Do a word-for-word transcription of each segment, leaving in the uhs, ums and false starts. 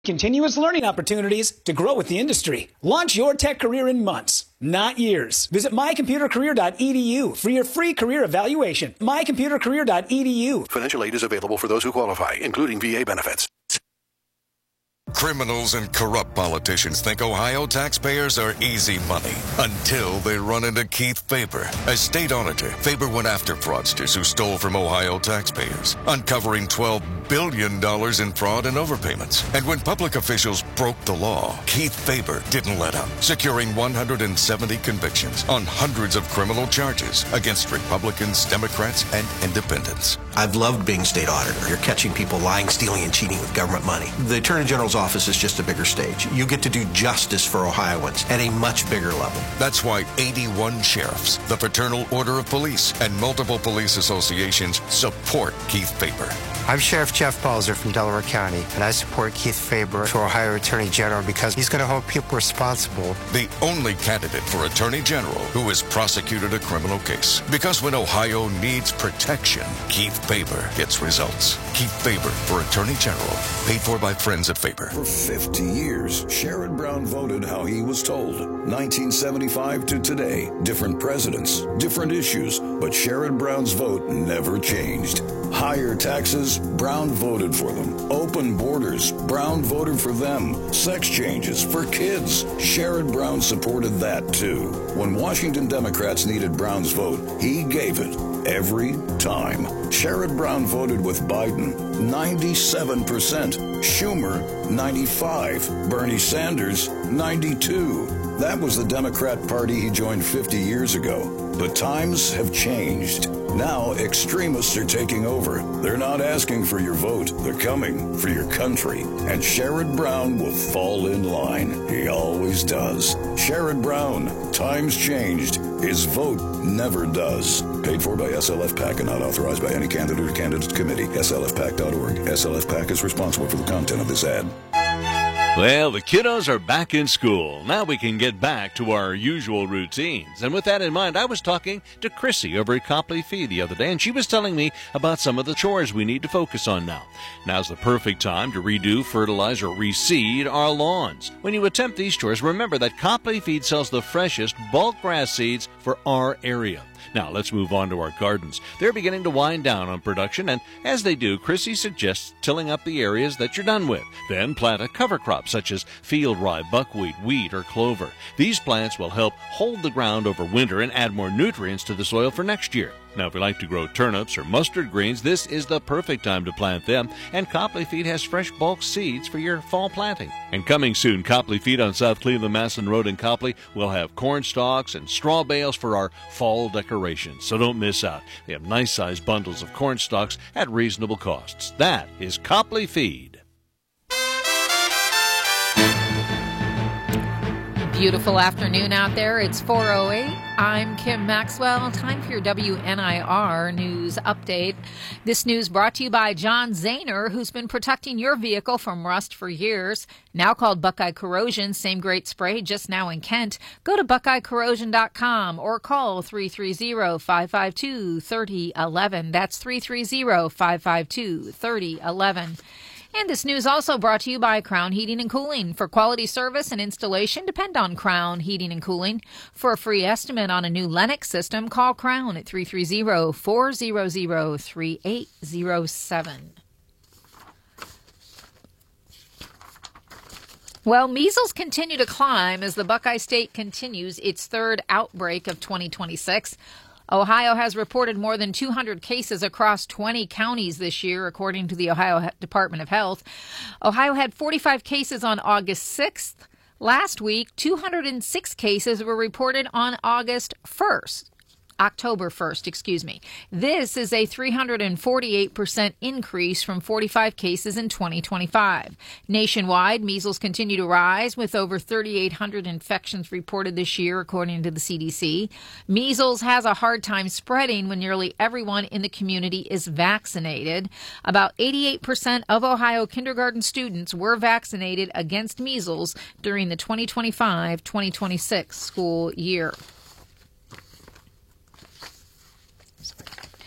Continuous learning opportunities to grow with the industry. Launch your tech career in months, not years. Visit my computer career dot e d u for your free career evaluation. my computer career dot e d u. Financial aid is available for those who qualify, including V A benefits. Criminals and corrupt politicians think Ohio taxpayers are easy money until they run into Keith Faber. As state auditor, Faber went after fraudsters who stole from Ohio taxpayers, uncovering twelve billion dollars in fraud and overpayments. And when public officials broke the law, Keith Faber didn't let up, securing one hundred seventy convictions on hundreds of criminal charges against Republicans, Democrats, and independents. I've loved being state auditor. You're catching people lying, stealing, and cheating with government money. The Attorney General's office is just a bigger stage. You get to do justice for Ohioans at a much bigger level. That's why eighty-one sheriffs, the Fraternal Order of Police, and multiple police associations support Keith Faber. I'm Sheriff Jeff Balzer from Delaware County, and I support Keith Faber for Ohio Attorney General because he's going to hold people responsible. The only candidate for Attorney General who has prosecuted a criminal case. Because when Ohio needs protection, Keith Faber gets results. Keith Faber for Attorney General, paid for by friends at Faber. For fifty years, Sherrod Brown voted how he was told. nineteen seventy-five to today, different presidents, different issues, but Sherrod Brown's vote never changed. Higher taxes, Brown voted for them. Open borders, Brown voted for them. Sex changes for kids, Sherrod Brown supported that too. When Washington Democrats needed Brown's vote, he gave it every time. Sherrod Brown voted with Biden, ninety-seven percent. Schumer, ninety-five. Bernie Sanders, ninety-two. That was the Democrat Party he joined fifty years ago. But times have changed. Now extremists are taking over. They're not asking for your vote. They're coming for your country. And Sherrod Brown will fall in line. He always does. Sherrod Brown, times changed. His vote never does. Paid for by S L F PAC and not authorized by any candidate or candidate committee. S L F PAC dot org. S L F PAC is responsible for the content of this ad. Well, the kiddos are back in school. Now we can get back to our usual routines. And with that in mind, I was talking to Chrissy over at Copley Feed the other day, and she was telling me about some of the chores we need to focus on now. Now's the perfect time to redo, fertilize, or reseed our lawns. When you attempt these chores, remember that Copley Feed sells the freshest bulk grass seeds for our area. Now, let's move on to our gardens. They're beginning to wind down on production, and as they do, Chrissy suggests tilling up the areas that you're done with. Then plant a cover crop such as field rye, buckwheat, wheat, or clover. These plants will help hold the ground over winter and add more nutrients to the soil for next year. Now, if you like to grow turnips or mustard greens, this is the perfect time to plant them, and Copley Feed has fresh bulk seeds for your fall planting. And coming soon, Copley Feed on South Cleveland, Maslin Road in Copley will have corn stalks and straw bales for our fall decorations, so don't miss out. They have nice-sized bundles of corn stalks at reasonable costs. That is Copley Feed. Beautiful afternoon out there. It's four oh eight. I'm Kim Maxwell. Time for your W N I R news update. This news brought to you by John Zahner, who's been protecting your vehicle from rust for years. Now called Buckeye Corrosion, same great spray, just now in Kent. Go to buckeye corrosion dot com or call three three zero, five five two, three oh one one. That's three three zero, five five two, three oh one one. And this news also brought to you by Crown Heating and Cooling. For quality service and installation, depend on Crown Heating and Cooling. For a free estimate on a new Lennox system, call Crown at three three zero, four hundred, three eight zero seven. Well, measles continue to climb as the Buckeye State continues its third outbreak of twenty twenty-six. Ohio has reported more than two hundred cases across twenty counties this year, according to the Ohio Department of Health. Ohio had forty-five cases on August sixth. Last week, two hundred six cases were reported on August first. October first, excuse me. This is a three hundred forty-eight percent increase from forty-five cases in twenty twenty-five. Nationwide, measles continue to rise with over thirty-eight hundred infections reported this year, according to the C D C. Measles has a hard time spreading when nearly everyone in the community is vaccinated. About eighty-eight percent of Ohio kindergarten students were vaccinated against measles during the twenty twenty-five twenty twenty-six school year.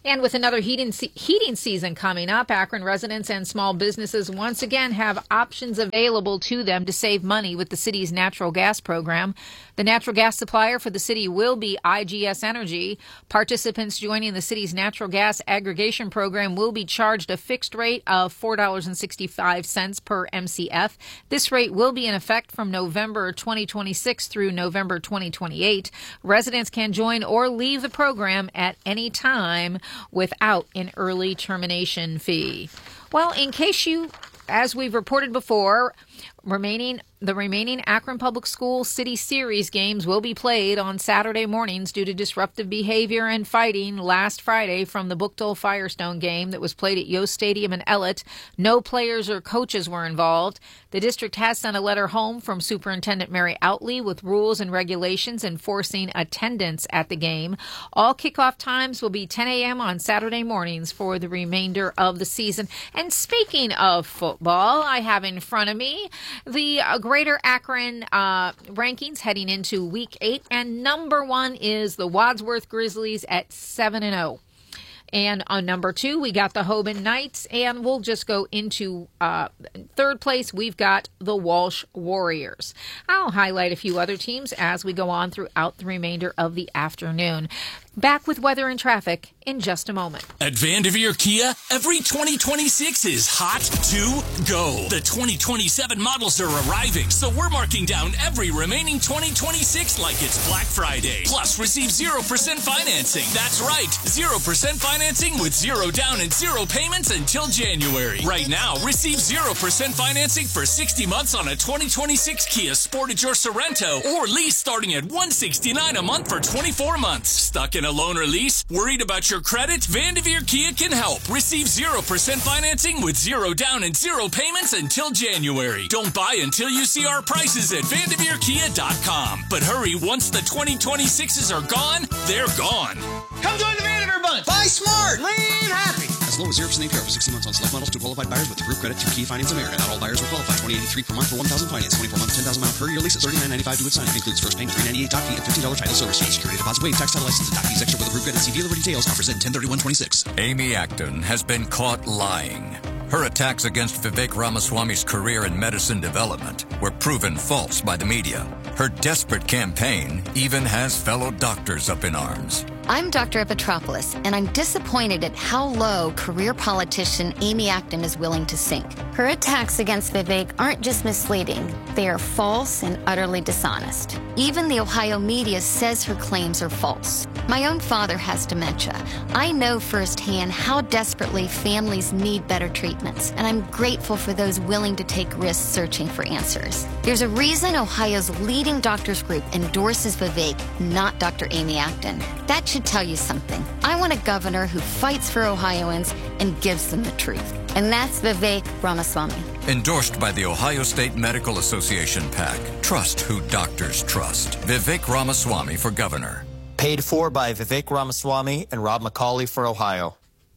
And with another heating se- heating season coming up, Akron residents and small businesses once again have options available to them to save money with the city's natural gas program. The natural gas supplier for the city will be I G S Energy. Participants joining the city's natural gas aggregation program will be charged a fixed rate of four dollars and sixty-five cents per M C F. This rate will be in effect from November twenty twenty-six through November twenty twenty-eight. Residents can join or leave the program at any time without an early termination fee. Well, in case you, as we've reported before, remaining the remaining Akron Public School City Series games will be played on Saturday mornings due to disruptive behavior and fighting last Friday from the Buchtel Firestone game that was played at Yost Stadium in Ellet. No players or coaches were involved. The district has sent a letter home from Superintendent Mary Outley with rules and regulations enforcing attendance at the game. All kickoff times will be ten a.m. on Saturday mornings for the remainder of the season. And speaking of football, I have in front of me the uh, Greater Akron uh, rankings heading into week eight, and number one is the Wadsworth Grizzlies at seven and oh. And on number two, we got the Hoban Knights, and we'll just go into uh, third place. We've got the Walsh Warriors. I'll highlight a few other teams as we go on throughout the remainder of the afternoon. Back with weather and traffic in just a moment. At Vanderveer Kia, every twenty twenty-six is hot to go. The twenty twenty-seven models are arriving, so we're marking down every remaining twenty twenty-six like it's Black Friday. Plus, receive zero percent financing. That's right, zero percent financing with zero down and zero payments until January. Right now, receive zero percent financing for sixty months on a twenty twenty-six Kia Sportage or Sorento, or lease starting at one hundred sixty-nine dollars a month for twenty-four months. Stuck in a loan or lease? Worried about your credit? Vanderveer Kia can help. Receive zero percent financing with zero down and zero payments until January. Don't buy until you see our prices at vanderveer kia dot com. But hurry, once the twenty twenty-sixes are gone, they're gone. Come join the Vanderveer Bunch. Buy smart. Leave happy. As low as zero percent A P R for sixty months on select models to qualified buyers with approved credit through Key Finance America. Not all buyers will qualify. twenty eighty-three per month for one thousand finance. twenty-four months, ten thousand mile per year lease at thirty-nine ninety-five to its sign. Includes first payment three ninety-eight doc fee and fifteen dollars title service fee. Security deposit waived. Tax title license and doc fees extra with approved credit. See dealer for details. Offers in ten thirty-one twenty-six. Amy Acton has been caught lying. Her attacks against Vivek Ramaswamy's career in medicine development were proven false by the media. Her desperate campaign even has fellow doctors up in arms. I'm Doctor Epitropoulos, and I'm disappointed at how low career politician Amy Acton is willing to sink. Her attacks against Vivek aren't just misleading, they are false and utterly dishonest. Even the Ohio media says her claims are false. My own father has dementia. I know firsthand how desperately families need better treatments, and I'm grateful for those willing to take risks searching for answers. There's a reason Ohio's leading doctors group endorses Vivek, not Doctor Amy Acton. That should tell you something. I want a governor who fights for Ohioans and gives them the truth. And that's Vivek Ramaswamy. Endorsed by the Ohio State Medical Association PAC. Trust who doctors trust. Vivek Ramaswamy for governor. Paid for by Vivek Ramaswamy and Rob McCauley for Ohio.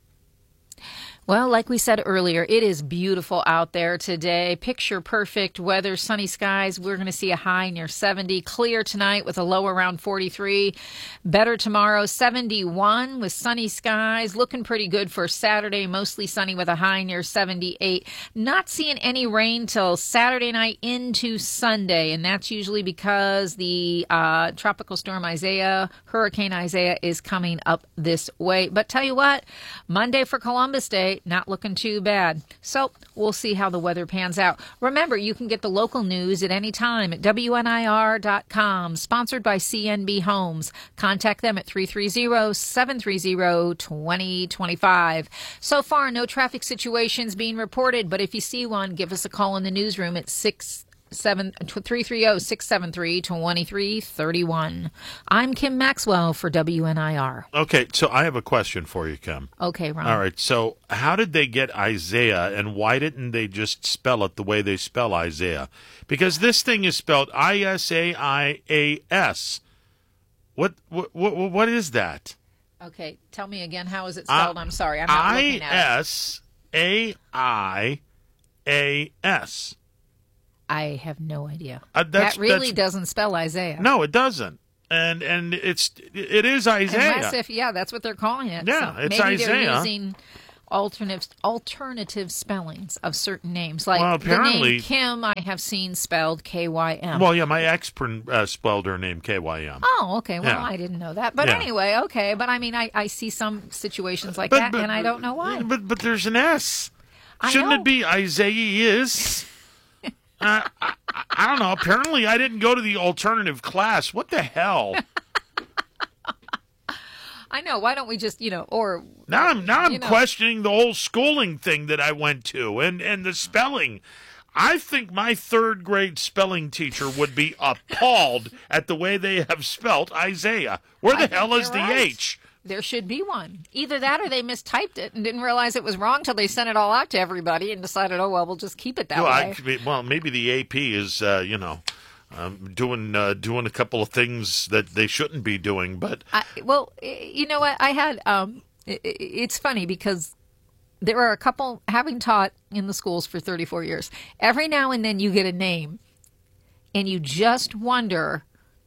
Well, like we said earlier, it is beautiful out there today. Picture perfect weather, sunny skies. We're going to see a high near seventy. Clear tonight with a low around forty-three. Better tomorrow, seventy-one with sunny skies. Looking pretty good for Saturday, mostly sunny with a high near seventy-eight. Not seeing any rain till Saturday night into Sunday, and that's usually because the uh, tropical storm Isaiah, Hurricane Isaiah, is coming up this way. But tell you what, Monday for Columbus Day, not looking too bad. So we'll see how the weather pans out. Remember, you can get the local news at any time at W N I R dot com, sponsored by C N B Homes. Contact them at three three zero, seven three zero, two zero two five. So far, no traffic situations being reported, but if you see one, give us a call in the newsroom at six seven three three zero, six seven three, two three three one. I'm Kim Maxwell for W N I R. Okay, so I have a question for you, Kim. Okay, Ron. All right, so how did they get Isaiah, and why didn't they just spell it the way they spell Isaiah? Because this thing is spelled I S A I A S. What, what, what, what is that? Okay, tell me again, how is it spelled? Uh, I'm sorry, I'm not looking at it. I S A I A S. I have no idea. Uh, that really doesn't spell Isaiah. No, it doesn't. And and it's it is Isaiah. Unless if yeah, that's what they're calling it. Yeah, so it's maybe Isaiah. They're using alternative alternative spellings of certain names. Like well, apparently, the name Kim, I have seen spelled K Y M. Well, yeah, my ex uh, spelled her name K Y M. Oh, okay. Well, yeah. I didn't know that. But yeah. anyway, okay. But I mean, I, I see some situations like but, that, but, and I don't know why. But but there's an S. I Shouldn't know. it be Isaiah is? uh, I, I don't know. Apparently, I didn't go to the alternative class. What the hell? I know. Why don't we just, you know, or Now I'm now I'm you know. questioning the whole schooling thing that I went to and, and the spelling. I think my third grade spelling teacher would be appalled at the way they have spelt Isaiah. Where the I hell think is you're the right. H? There should be one. Either that or they mistyped it and didn't realize it was wrong till they sent it all out to everybody and decided, oh, well, we'll just keep it that well, way. I, well, maybe the A P is, uh, you know, um, doing uh, doing a couple of things that they shouldn't be doing. But I, well, you know what? I had, um, it, it's funny because there are a couple, having taught in the schools for thirty-four years, every now and then you get a name and you just wonder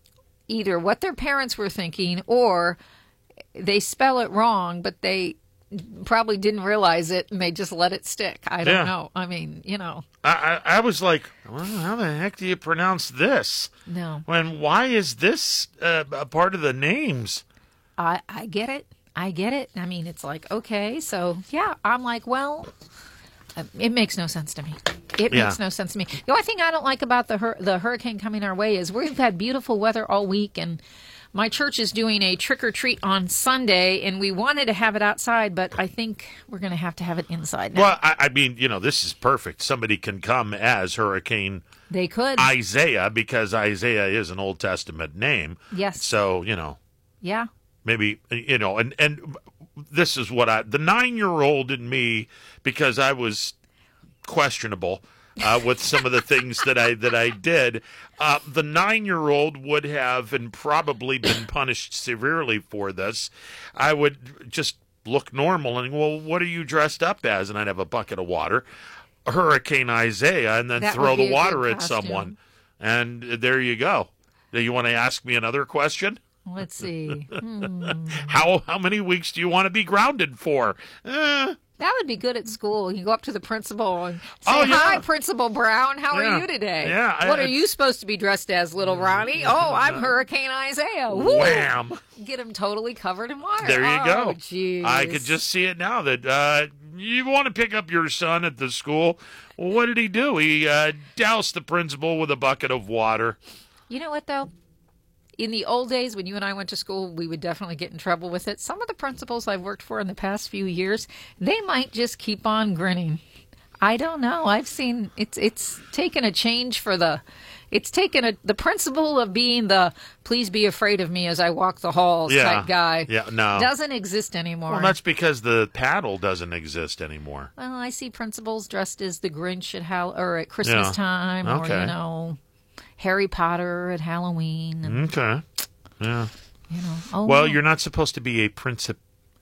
either what their parents were thinking or they spell it wrong, but they probably didn't realize it and they just let it stick. I don't Yeah. know. I mean, you know. I, I, I was like, well, how the heck do you pronounce this? No. When why is this uh, a part of the names? I, I get it. I get it. I mean, it's like, okay, so yeah, I'm like, well, uh, it makes no sense to me. It Yeah. makes no sense to me. The only thing I don't like about the hur- the hurricane coming our way is we've had beautiful weather all week, and my church is doing a trick or treat on Sunday, and we wanted to have it outside, but I think we're going to have to have it inside now. Well, I, I mean, you know, this is perfect. Somebody can come as Hurricane They could. Isaiah because Isaiah is an Old Testament name. Yes. So, you know, Yeah. maybe, you know, and, and this is what I, the nine-year-old in me, because I was questionable uh, with some of the things that I that I did, uh, the nine-year-old would have and probably been punished severely for this. I would just look normal and, well, what are you dressed up as? And I'd have a bucket of water, Hurricane Isaiah, and then That throw would be the a water good at costume. someone. And there you go. Do you want to ask me another question? Let's see. Hmm. How how many weeks do you want to be grounded for? Eh, That would be good at school. You go up to the principal and say, Oh, yeah. hi, Principal Brown. How Yeah. are you today? Yeah, I- What are I- you supposed to be dressed as, little Ronnie? Oh, I'm Hurricane Isaiah. Woo! Wham! Get him totally covered in water. There you oh, go. Geez. I could just see it now that uh, you want to pick up your son at the school. Well, what did he do? He uh, doused the principal with a bucket of water. You know what, though? In the old days, when you and I went to school, we would definitely get in trouble with it. Some of the principals I've worked for in the past few years, they might just keep on grinning. I don't know. I've seen it's it's taken a change for the. It's taken a the principle of being the please be afraid of me as I walk the halls Yeah. type guy. Yeah, no. Doesn't exist anymore. Well, that's because the paddle doesn't exist anymore. Well, I see principals dressed as the Grinch at Hal or at Christmas Yeah. time, or Okay. you know, Harry Potter at Halloween. And, Okay. Yeah. you know, oh, Well, no. you're not supposed to be a principal,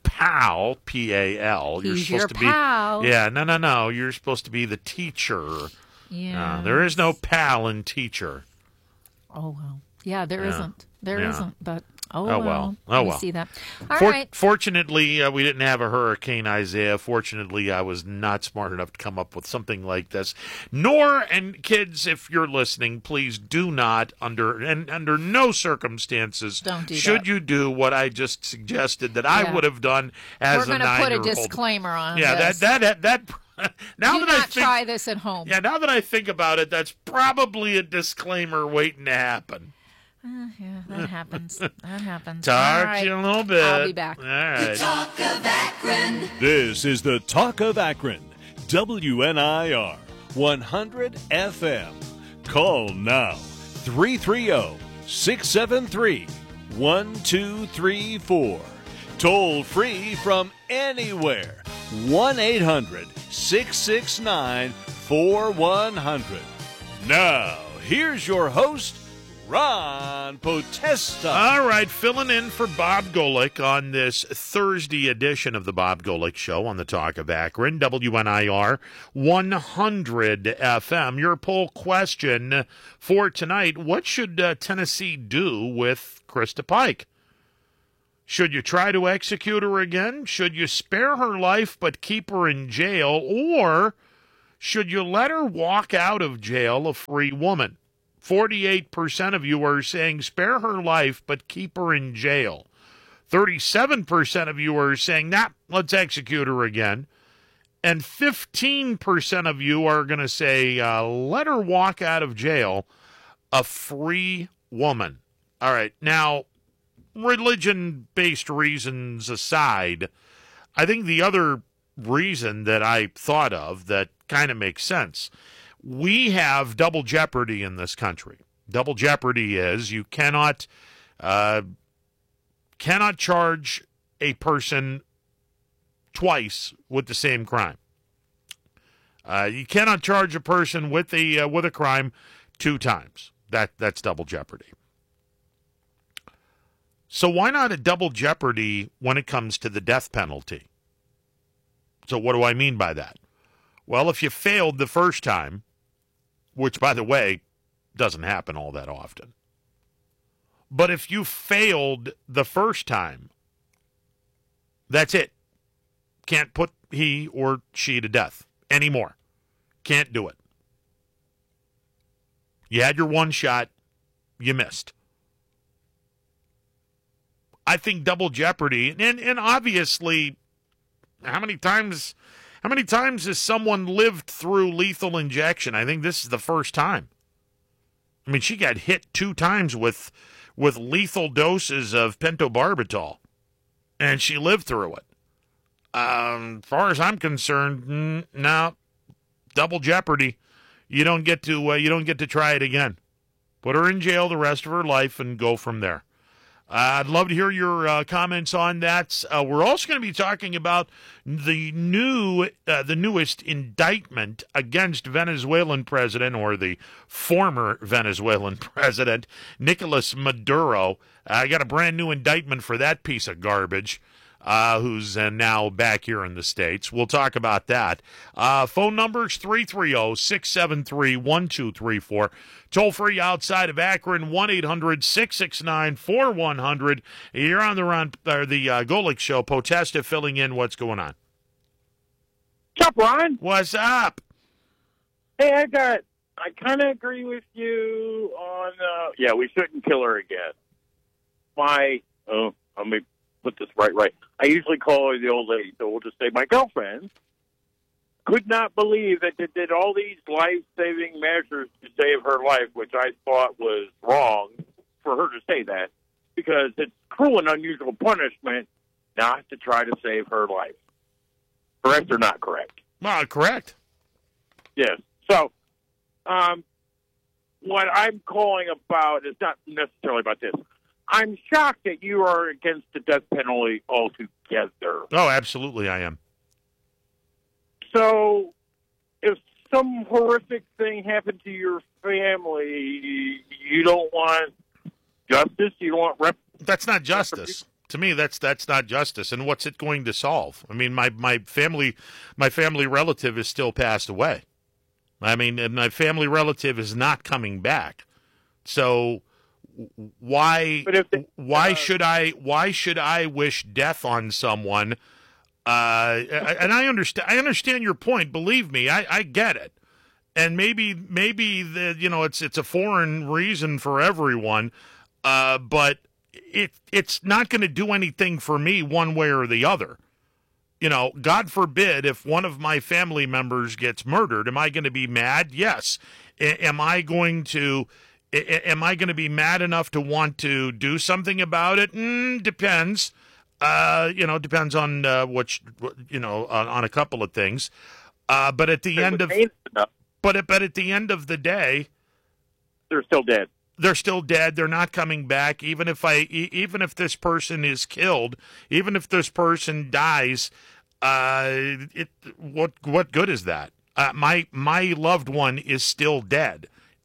P A L. You're He's supposed your to pal. be. Yeah, no, no, no. You're supposed to be the teacher. Yeah. Uh, there is no pal in teacher. Oh well. Yeah, there Yeah. not There Yeah. not But oh, Oh, well. well. Oh, We well. see that. All For- right. Fortunately, uh, we didn't have a Hurricane Isaiah. Fortunately, I was not smart enough to come up with something like this. Nor, and kids, if you're listening, please do not, under and under no circumstances, Don't do should that. you do what I just suggested that I Yeah. would have done as We're a going to put a nine-year-old. disclaimer on Yeah, this. that that that. that now Do that I not think, try this at home. yeah, now that I think about it, that's probably a disclaimer waiting to happen. Uh, yeah, that happens. That happens. Talk All to right. you in a little bit. I'll be back. All right. Talk of Akron. This is the Talk of Akron, W N I R one hundred F M. Call now, three three zero, six seven three, one two three four. Toll free from anywhere, one eight hundred, six six nine, four one zero zero. Now, here's your host, Ron Potesta. All right, filling in for Bob Golick on this Thursday edition of the Bob Golick Show on the Talk of Akron, W N I R one hundred F M. Your poll question for tonight, what should uh, Tennessee do with Krista Pike? Should you try to execute her again? Should you spare her life but keep her in jail? Or should you let her walk out of jail a free woman? forty-eight percent of you are saying spare her life but keep her in jail. thirty-seven percent of you are saying, nah, let's execute her again. And fifteen percent of you are going to say, uh, let her walk out of jail a free woman. All right, now, religion-based reasons aside, I think the other reason that I thought of that kind of makes sense, we have double jeopardy in this country. Double jeopardy is you cannot uh, cannot charge a person twice with the same crime. Uh, you cannot charge a person with a uh, with a crime two times. That that's double jeopardy. So why not a double jeopardy when it comes to the death penalty? So what do I mean by that? Well, if you failed the first time, which, by the way, doesn't happen all that often, but if you failed the first time, that's it. Can't put he or she to death anymore. Can't do it. You had your one shot, you missed. I think double jeopardy, and, and obviously, how many times... How many times has someone lived through lethal injection? I think this is the first time. I mean, she got hit two times with with lethal doses of pentobarbital, and she lived through it. Um, as far as I'm concerned, mm, no, double jeopardy. You don't get to uh, you don't get to try it again. Put her in jail the rest of her life and go from there. Uh, I'd love to hear your uh, comments on that. Uh, we're also going to be talking about the new, uh, the newest indictment against Venezuelan president, or the former Venezuelan president, Nicolas Maduro. I uh, got a brand new indictment for that piece of garbage, uh, who's uh, now back here in the States. We'll talk about that. Uh, phone numbers three three zero, six seven three, one two three four. Toll free outside of Akron, one eight hundred, six six nine, four one zero zero. You're on the Ron, or the uh, Golick Show. Potesta filling in. What's going on? What's up, Ron? What's up? Hey, I got, I kind of agree with you on, uh, yeah, we shouldn't kill her again. My, oh, let me put this right, right. I usually call her the old lady, so we'll just say my girlfriend could not believe that they did all these life-saving measures to save her life, which I thought was wrong for her to say that, because it's cruel and unusual punishment not to try to save her life. Correct or not correct? Well, correct. Yes. So, um, what I'm calling about is not necessarily about this. I'm shocked that you are against the death penalty altogether. Oh, absolutely I am. So, if some horrific thing happened to your family, you don't want justice? You don't want rep... That's not justice. To me, that's that's not justice. And what's it going to solve? I mean, my, my family my family relative is still passed away. I mean, and my family relative is not coming back. So why they, why uh, should I why should I wish death on someone? Uh, and I understand I understand your point. Believe me, I, I get it. And maybe maybe the you know it's it's a foreign reason for everyone, uh, but it it's not going to do anything for me one way or the other. You know, God forbid if one of my family members gets murdered, am I going to be mad? Yes. A- am I going to a- am I going to be mad enough to want to do something about it? Mm, depends. Uh, you know, depends on uh, what you know on, on a couple of things. Uh, but at the end of but at, but at the end of the day, they're still dead. They're still dead. They're not coming back. Even if I, even if this person is killed, even if this person dies, uh, it what what good is that? Uh, my my loved one is still dead,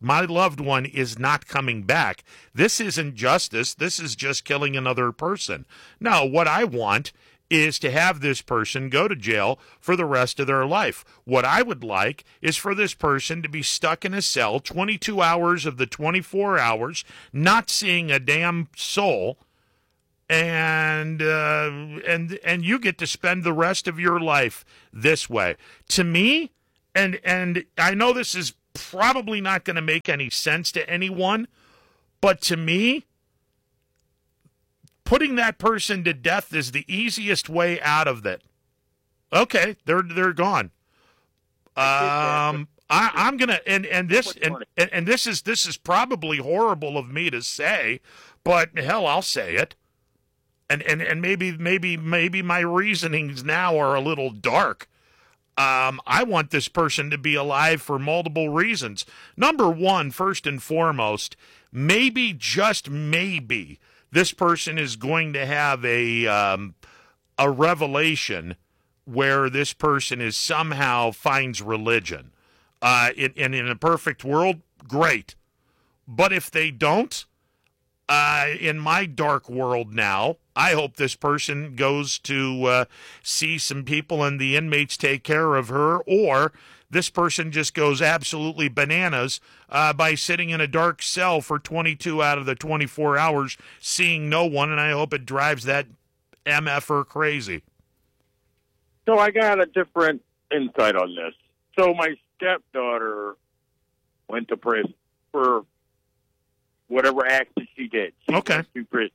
My loved one is not coming back. This isn't justice. This is just killing another person. No, what I want is to have this person go to jail for the rest of their life. What I would like is for this person to be stuck in a cell twenty-two hours of the twenty-four hours, not seeing a damn soul, and uh, and and you get to spend the rest of your life this way. To me, and and I know this is probably not going to make any sense to anyone, but to me, putting that person to death is the easiest way out of that. Okay, they're they're gone. Um, I, I'm gonna and and this and, and and this is this is probably horrible of me to say, but hell, I'll say it. And and and maybe maybe maybe my reasonings now are a little dark. Um, I want this person to be alive for multiple reasons. Number one, first and foremost, maybe, just maybe, this person is going to have a um, a revelation where this person is somehow finds religion. Uh, in, in, in a perfect world, great. But if they don't, uh, in my dark world now, I hope this person goes to uh, see some people and the inmates take care of her, or this person just goes absolutely bananas uh, by sitting in a dark cell for twenty-two out of the twenty-four hours, seeing no one, and I hope it drives that M F-er crazy. So I got a different insight on this. So my stepdaughter went to prison for whatever act that she did. She okay. went to prison.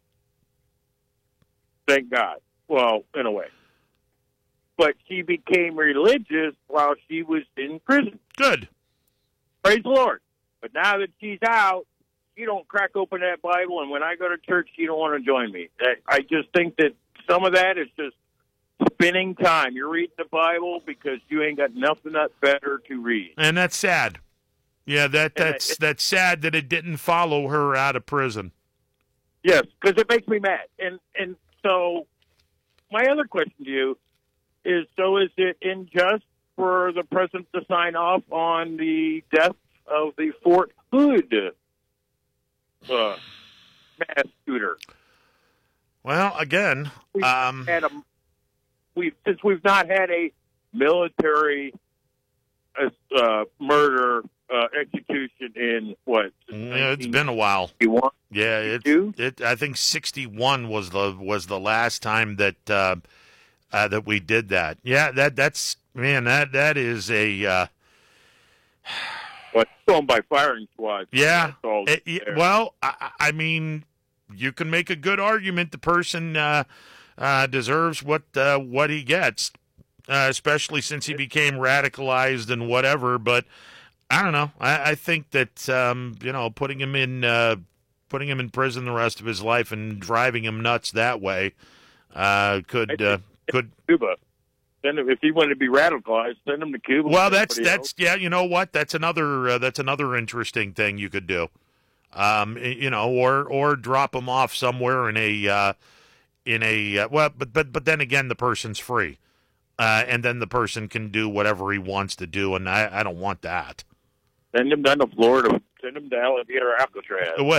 Thank God. Well, in a way. But she became religious while she was in prison. Good. Praise the Lord. But now that she's out, she don't crack open that Bible, and when I go to church, she don't want to join me. I just think that some of that is just spending time. You're reading the Bible because you ain't got nothing better to read. And that's sad. Yeah, that that's it, that's sad that it didn't follow her out of prison. Yes, because it makes me mad. And and so my other question to you is, so is it unjust for the president to sign off on the death of the Fort Hood uh, mass shooter? Well, again, we've um, had a, we've, since we've not had a military uh, uh, murder uh, execution in what? Yeah, it's been a while. Yeah, it, it. I think sixty-one was the was the last time that uh, uh, that we did that. Yeah, that that's man, that that is a. Uh, But going by firing squad. Yeah. It, it, well, I, I mean, you can make a good argument the person uh, uh, deserves what uh, what he gets, uh, especially since he became radicalized and whatever. But I don't know. I, I think that um, you know, putting him in uh, putting him in prison the rest of his life and driving him nuts that way uh, could uh, could Cuba. Send him, if he wanted to be radicalized, send him to Cuba. Well, that's that's else. yeah. You know what? That's another uh, that's another interesting thing you could do. Um, you know, or or drop him off somewhere in a uh, in a uh, well, but but but then again, the person's free, uh, and then the person can do whatever he wants to do, and I, I don't want that. Send him down to Florida. Send him to Alligator Alcatraz. What?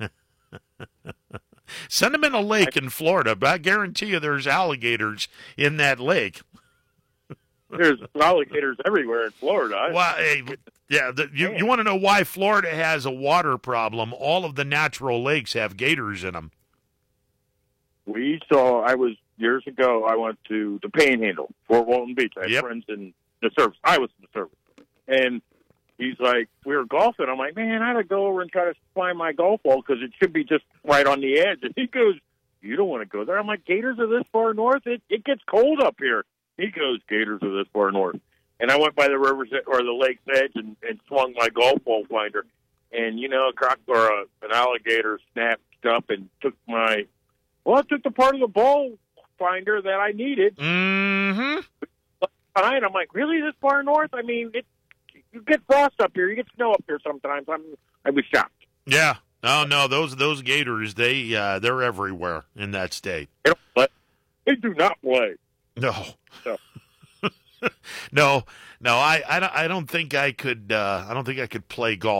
Send him in a lake in Florida, but I guarantee you, there's alligators in that lake. There's alligators everywhere in Florida. Well, hey, yeah, the, you, you want to know why Florida has a water problem? All of the natural lakes have gators in them. We saw, I was, years ago, I went to the Panhandle, Fort Walton Beach. I had yep. friends in the service. I was in the service. And he's like, we were golfing. I'm like, man, I got to go over and try to find my golf ball because it should be just right on the edge. And he goes, you don't want to go there. I'm like, gators are this far north? It, it gets cold up here. He goes, gators are this far north. And I went by the river's or the lake's edge and, and swung my golf ball finder. And, you know, a croc or a, an alligator snapped up and took my, well, it took the part of the ball finder that I needed. Mm-hmm. Behind, I'm like, really this far north? I mean, it, you get frost up here. You get snow up here sometimes. I'm, I was shocked. Yeah. No, no, those those gators, they, uh, they're everywhere in that state. They don't play. They do not play. No. No. no, no, I, I, don't, I don't think I could. Uh, I don't think I could play golf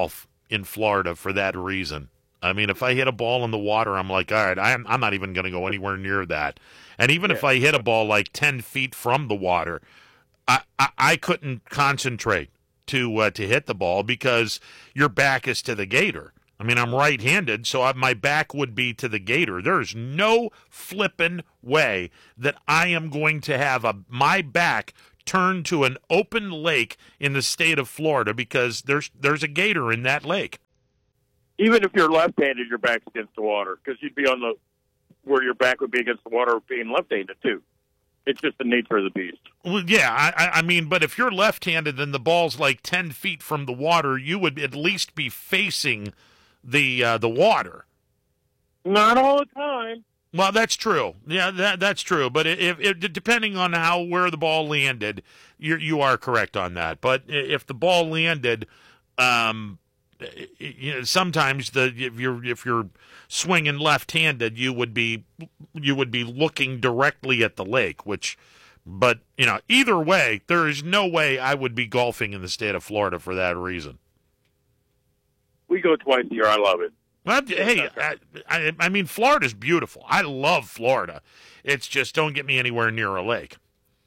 in Florida for that reason. I mean, if I hit a ball in the water, I'm like, all right, I'm, I'm not even going to go anywhere near that. And even yeah. if I hit a ball like ten feet from the water, I, I, I couldn't concentrate to uh, to hit the ball because your back is to the gator. I mean, I'm right-handed, so I, my back would be to the gator. There's no flippin' way that I am going to have a my back turned to an open lake in the state of Florida because there's there's a gator in that lake. Even if you're left-handed, your back's against the water because you'd be on the where your back would be against the water being left-handed too. It's just the nature of the beast. Well, yeah, I, I mean, but if you're left-handed and the ball's like ten feet from the water, you would at least be facing the uh, the water. Not all the time. Well, that's true. Yeah, that that's true. But if, if depending on how where the ball landed, you you are correct on that. But if the ball landed, um, you know, sometimes the if you're if you're swinging left-handed, you would be you would be looking directly at the lake. Which, but you know, either way, there is no way I would be golfing in the state of Florida for that reason. We go twice a year. I love it. Well, hey, I, I, I mean, Florida's beautiful. I love Florida. It's just don't get me anywhere near a lake.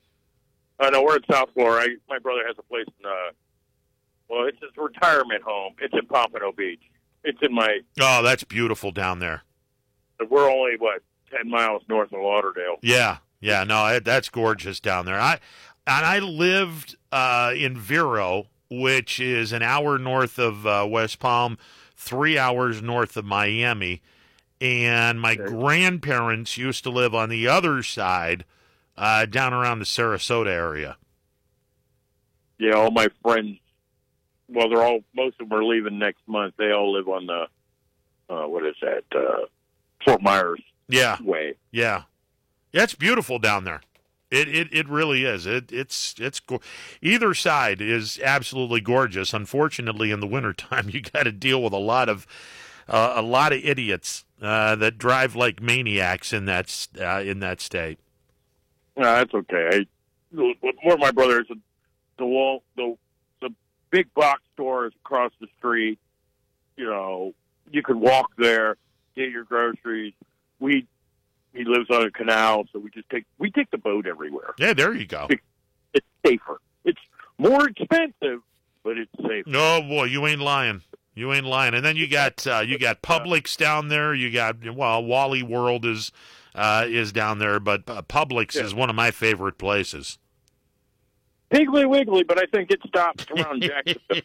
I know we're in South Florida. I, my brother has a place in, uh, well, it's his retirement home. It's in Pompano Beach. It's in my. Oh, that's beautiful down there. We're only what ten miles north of Lauderdale. Yeah, yeah, no, that's gorgeous down there. I and I lived uh, in Vero, which is an hour north of uh, West Palm, three hours north of Miami, and my okay. grandparents used to live on the other side, uh, down around the Sarasota area. Yeah, all my friends, well, they're all, most of them are leaving next month. They all live on the, uh, what is that, uh, Fort Myers yeah. way. Yeah. Yeah, it's beautiful down there. It it it really is. It it's it's go- either side is absolutely gorgeous. Unfortunately, in the wintertime, you got to deal with a lot of uh, a lot of idiots uh, that drive like maniacs in that uh, in that state. No, that's okay. I, one of my brothers, the wall, the the big box store is across the street. You know, you could walk there, get your groceries. We. He lives on a canal, so we just take we take the boat everywhere. Yeah, there you go. It's safer. It's more expensive, but it's safer. Oh boy, you ain't lying. You ain't lying. And then you got uh, you got Publix down there. You got well, Wally World is uh, is down there, but uh, Publix yeah. is one of my favorite places. Piggly Wiggly, but I think it stops around Jacksonville.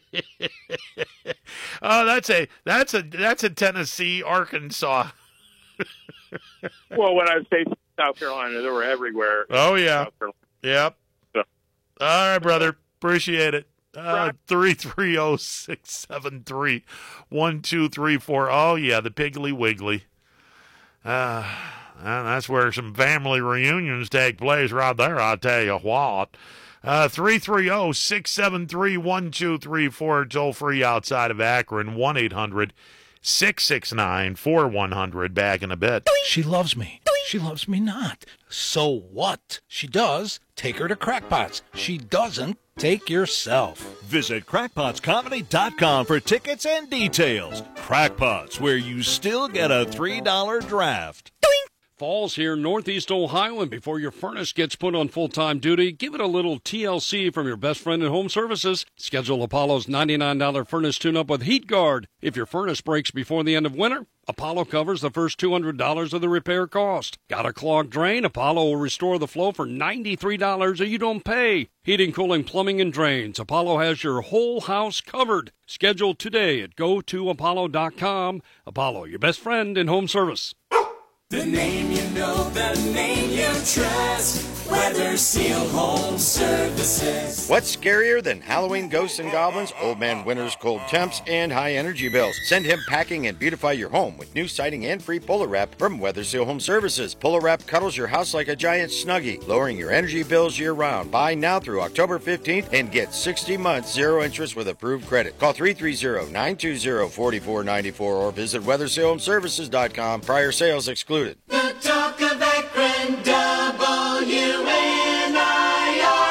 Oh, that's a that's a that's a Tennessee, Arkansas. Well, when I say South Carolina, they were everywhere. Oh, yeah. Yep. So. All right, brother. Appreciate it. Uh, three three zero, six seven three, one two three four. Oh, yeah, the Piggly Wiggly. Uh, that's where some family reunions take place right there, I'll tell you what. Uh, three three zero, six seven three, one two three four, toll free outside of Akron, one eight hundred six six nine, four one zero zero. Back in a bit. She loves me. She loves me not. So what? She does. Take her to Crackpots. She doesn't. Take yourself. Visit crackpots comedy dot com for tickets and details. Crackpots, where you still get a three dollar draft. Fall's here, Northeast Ohio, and before your furnace gets put on full-time duty, give it a little T L C from your best friend in home services. Schedule Apollo's ninety-nine dollar furnace tune-up with Heat Guard. If your furnace breaks before the end of winter, Apollo covers the first two hundred dollars of the repair cost. Got a clogged drain? Apollo will restore the flow for ninety-three dollars or you don't pay. Heating, cooling, plumbing, and drains. Apollo has your whole house covered. Schedule today at go to apollo dot com. Apollo, your best friend in home service. The name you know, the name you trust. Weather Seal Home Services. What's scarier than Halloween ghosts and goblins, Old Man Winter's cold temps, and high energy bills? Send him packing and beautify your home with new siding and free Polar Wrap from Weather Seal Home Services. Polar Wrap cuddles your house like a giant Snuggie, lowering your energy bills year round. Buy now through October fifteenth and get sixty months zero interest with approved credit. Call three three zero, nine two zero, four four nine four or visit weather seal home services dot com. Prior sales excluded. The talk of Akron, W N I R. Now, here's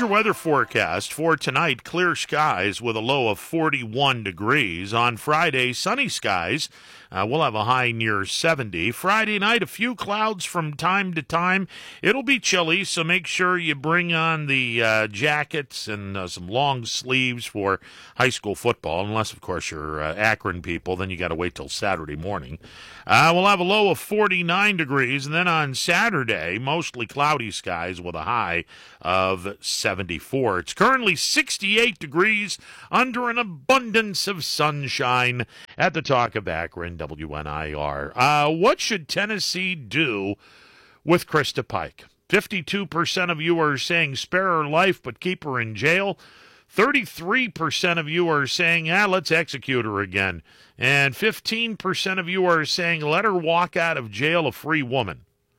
your weather forecast for tonight. Clear skies with a low of forty-one degrees. On Friday, sunny skies. Uh, we'll have a high near seventy. Friday night, a few clouds from time to time. It'll be chilly, so make sure you bring on the uh, jackets and uh, some long sleeves for high school football, unless, of course, you're uh, Akron people. Then you got to wait till Saturday morning. Uh, we'll have a low of forty-nine degrees, and then on Saturday, mostly cloudy skies with a high of seventy-four. It's currently sixty-eight degrees under an abundance of sunshine at the Talk of Akron, W N I R. Uh, what should Tennessee do with Krista Pike? fifty-two percent of you are saying spare her life but keep her in jail. thirty-three percent of you are saying, ah, let's execute her again. And fifteen percent of you are saying, let her walk out of jail a free woman.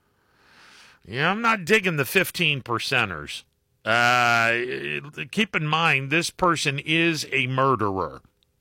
Yeah, I'm not digging the fifteen percenters. Uh, keep in mind, this person is a murderer.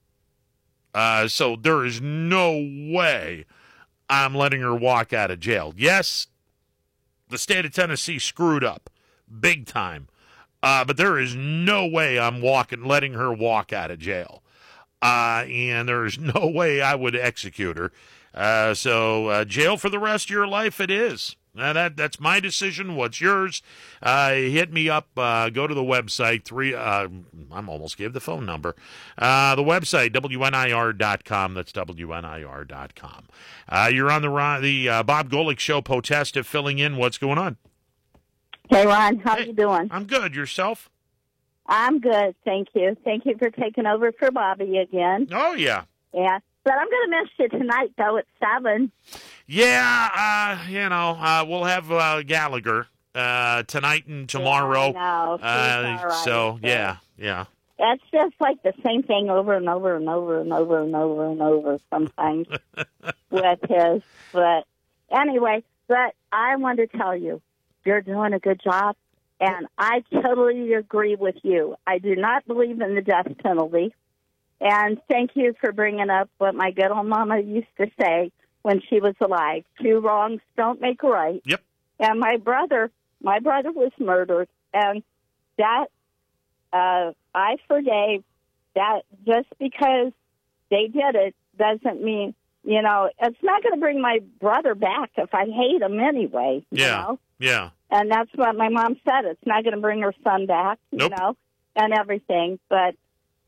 Uh, so there is no way I'm letting her walk out of jail. Yes, the state of Tennessee screwed up big time. Uh, but there is no way I'm walking, letting her walk out of jail. Uh, and there's no way I would execute her. Uh, so uh, jail for the rest of your life it is. Now that that's my decision. What's yours? Uh, hit me up. Uh, go to the website. Three. Uh, I'm almost gave the phone number. Uh, the website W N I R dot com. That's W N I R dot com. Uh, you're on the the uh, Bob Golick Show. Potesta filling in. What's going on? Hey Ron, how hey, you doing? I'm good. Yourself? I'm good, thank you. Thank you for taking over for Bobby again. Oh yeah. Yeah. But I'm going to miss you tonight, though, at seven. Yeah, uh, you know, uh, we'll have uh, Gallagher uh, tonight and tomorrow. Yeah, I know. Uh, all right, so, so. yeah, yeah. It's just like the same thing over and over and over and over and over and over sometimes with his. But anyway, but I want to tell you, you're doing a good job, and I totally agree with you. I do not believe in the death penalty. And thank you for bringing up what my good old mama used to say when she was alive. Two wrongs don't make a right. Yep. And my brother, my brother was murdered. And that, uh, I forgave that just because they did it doesn't mean, you know, it's not going to bring my brother back if I hate him anyway. You yeah. know? Yeah. And that's what my mom said. It's not going to bring her son back, nope. you know, and everything. But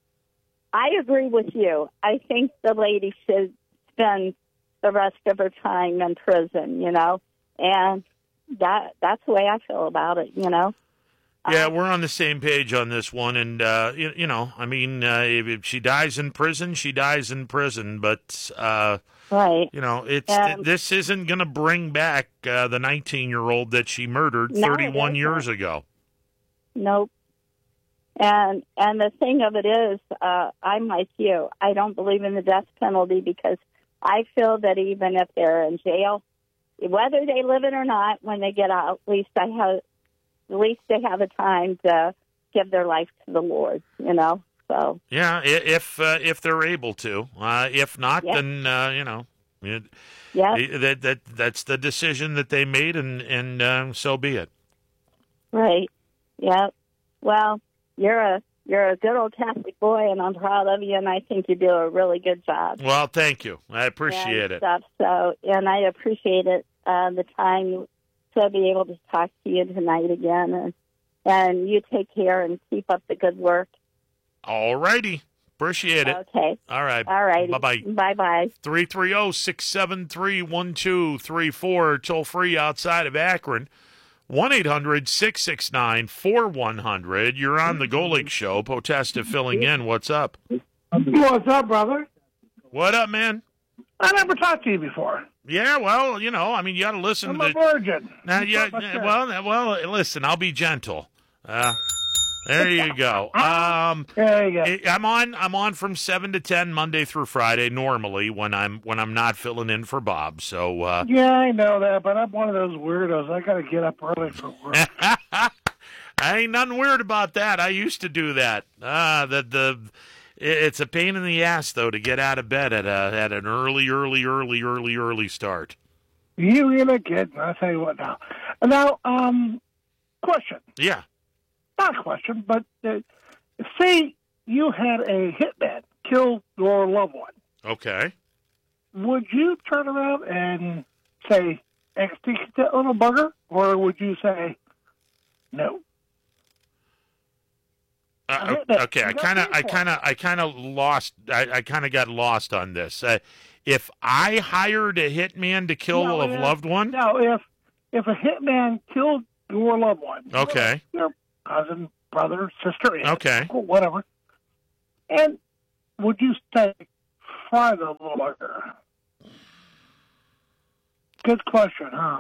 I agree with you. I think the lady should spend the rest of her time in prison, you know, and that that's the way I feel about it, you know. Yeah, um, we're on the same page on this one, and, uh, you, you know, I mean, uh, if, if she dies in prison, she dies in prison, but, uh, right. you know, it's um, this isn't going to bring back uh, the nineteen-year-old that she murdered no, thirty-one years ago. Nope. And and the thing of it is, uh, I'm like you. I don't believe in the death penalty because I feel that even if they're in jail, whether they live it or not, when they get out, at least I have, at least they have a time to give their life to the Lord. You know. So yeah, if uh, if they're able to, uh, if not, yep. then uh, you know, it, yeah, that that that's the decision that they made, and and uh, so be it. Right. Yeah. Well. You're a you're a good old Catholic boy, and I'm proud of you, and I think you do a really good job. Well, thank you. I appreciate it. Stuff, so, and I appreciate it, uh, the time to be able to talk to you tonight again, and and you take care and keep up the good work. All righty. Appreciate it. Okay. All right. All right. Bye-bye. Bye-bye. three three zero, six seven three, one two three four, toll free outside of Akron. one eight hundred, six six nine, four one zero zero. You're on the Golick Show. Potesta filling in. What's up? What's up, brother? What up, man? I never talked to you before. Yeah, well, you know, I mean, you got to listen I'm to a virgin. Now, yeah, well, well, listen, I'll be gentle. Uh, there you go. Um, there you go. I'm on. I'm on from seven to ten Monday through Friday. Normally, when I'm when I'm not filling in for Bob. So uh, yeah, I know that, but I'm one of those weirdos. I got to get up early for work. I ain't nothing weird about that. I used to do that. Uh, the the it's a pain in the ass though to get out of bed at a at an early, early, early, early, early start. You really kid. I'll tell you what now. Now, um, question. Yeah. not a question, but uh, say you had a hitman kill your loved one. Okay. Would you turn around and say, execute that little bugger, or would you say, no? Uh, okay, I kind of, I kind of, I kind of lost. I, I kind of got lost on this. Uh, if I hired a hitman to kill no, a if, loved one, no, if if a hitman killed your loved one, okay, your cousin, brother, sister, aunt, okay, uncle, whatever, and would you say, fry the little bugger? Good question, huh?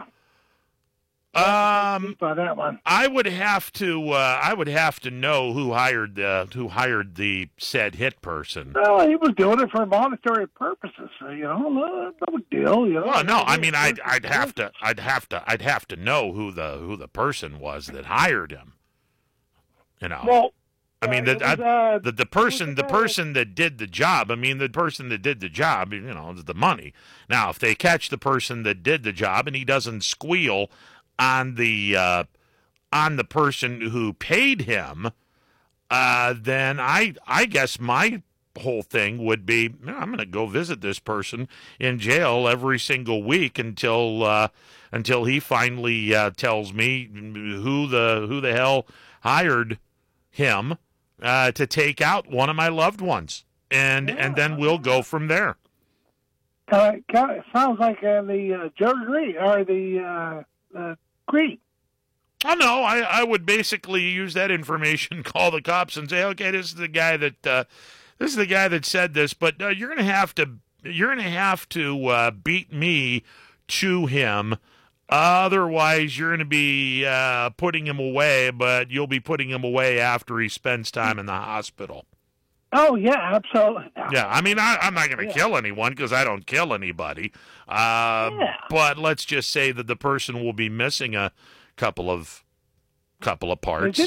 Um, by that one. I would have to. Uh, I would have to know who hired the who hired the said hit person. Well, he was doing it for monetary purposes. So, you know, no, no big deal. You know. Well, no, I mean, I'd I'd have to. I'd have to. I'd have to know who the who the person was that hired him. You know. Well. I mean, uh, the, was, I, uh, the the person the person that did the job. I mean, the person that did the job. You know, is the money. Now, if they catch the person that did the job and he doesn't squeal on the uh, on the person who paid him, uh, then I I guess my whole thing would be, I'm going to go visit this person in jail every single week until uh, until he finally uh, tells me who the who the hell hired him uh, to take out one of my loved ones, and yeah. and then we'll go from there. Uh, it sounds like uh, the uh, Joe Green or the uh, uh, Green. Oh no, I, I would basically use that information, call the cops, and say, okay, this is the guy that uh, this is the guy that said this, but uh, you're gonna have to you're gonna have to uh, beat me to him. Otherwise, you're going to be uh, putting him away, but you'll be putting him away after he spends time in the hospital. Oh, yeah, absolutely. Yeah, I mean, I, I'm not going to yeah. kill anyone because I don't kill anybody. Uh, yeah. But let's just say that the person will be missing a couple of couple of parts.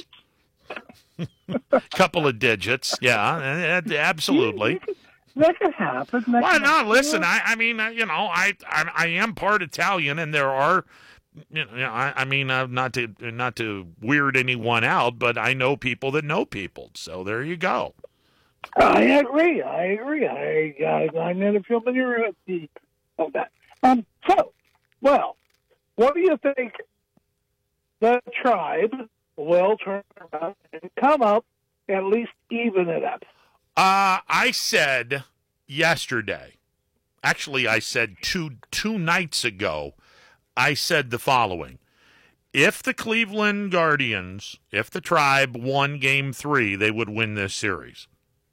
couple of digits, yeah, absolutely. You, you That could happen. That Why could not? happen. Listen, I, I mean, you know, I, I, I am part Italian, and there are, you know, I, I mean, uh, not to, not to weird anyone out, but I know people that know people. So there you go. I agree. I agree. I, I, I'm not familiar with the of that. Um. So, well, what do you think the tribe will turn around and come up and at least even it up? Uh, I said yesterday, actually I said two two nights ago, I said the following. If the Cleveland Guardians, if the Tribe won game three, they would win this series.